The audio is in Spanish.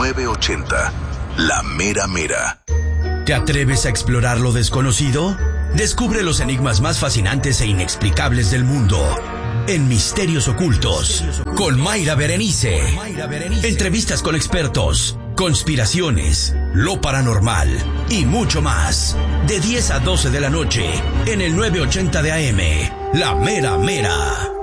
980. La mera mera. ¿Te atreves a explorar lo desconocido? Descubre los enigmas más fascinantes e inexplicables del mundo en Misterios Ocultos con Mayra Berenice. Entrevistas con expertos, conspiraciones, lo paranormal y mucho más. De 10 a 12 de la noche en el 980 de AM. La mera mera.